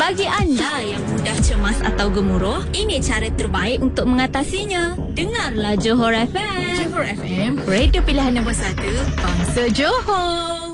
Bagi anda yang mudah cemas atau gemuruh, ini cara terbaik untuk mengatasinya. Dengarlah Johor FM. Johor FM, radio pilihan nombor 1, bangsa Johor.